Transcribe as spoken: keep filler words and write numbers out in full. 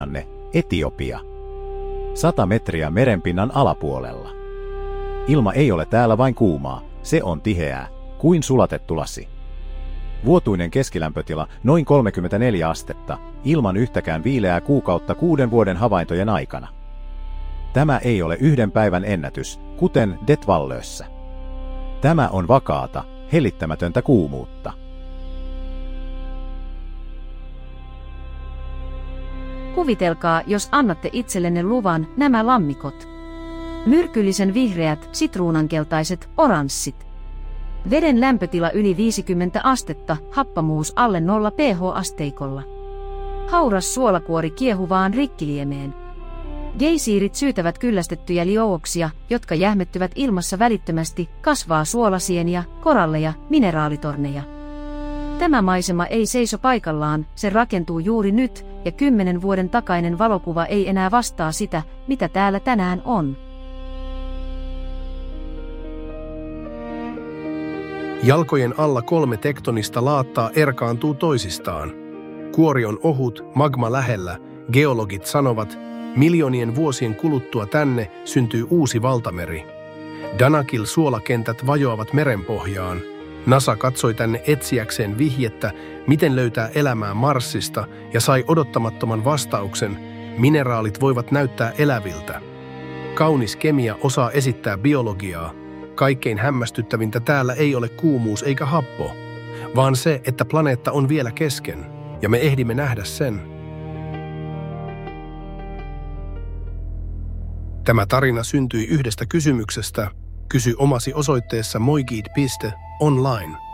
Etiopia. Sata metriä merenpinnan alapuolella. Ilma ei ole täällä vain kuumaa, se on tiheää, kuin sulatettu lasi. Vuotuinen keskilämpötila noin kolmekymmentäneljä astetta, ilman yhtäkään viileää kuukautta kuuden vuoden havaintojen aikana. Tämä ei ole yhden päivän ennätys, kuten Det Vallössä. Tämä on vakaata, hellittämätöntä kuumuutta. Kuvitelkaa, jos annatte itsellenne luvan nämä lammikot. Myrkyllisen vihreät, sitruunankeltaiset, oranssit. Veden lämpötila yli viisikymmentä astetta, happamuus alle nolla pH-asteikolla. Hauras suolakuori kiehuvaan rikkiliemeen. Geisiirit syytävät kyllästettyjä liuoksia, jotka jähmettyvät ilmassa välittömästi, kasvaa suolasieniä, koralleja, mineraalitorneja. Tämä maisema ei seiso paikallaan, se rakentuu juuri nyt, ja kymmenen vuoden takainen valokuva ei enää vastaa sitä, mitä täällä tänään on. Jalkojen alla kolme tektonista laattaa erkaantuu toisistaan. Kuori on ohut, magma lähellä. Geologit sanovat, miljoonien vuosien kuluttua tänne syntyy uusi valtameri. Danakil-suolakentät vajoavat merenpohjaan. NASA katsoi tänne etsiäkseen vihjettä, miten löytää elämää Marsista, ja sai odottamattoman vastauksen, mineraalit voivat näyttää eläviltä. Kaunis kemia osaa esittää biologiaa. Kaikkein hämmästyttävintä täällä ei ole kuumuus eikä happo, vaan se, että planeetta on vielä kesken, ja me ehdimme nähdä sen. Tämä tarina syntyi yhdestä kysymyksestä. Kysy omasi osoitteessa moigid piste online.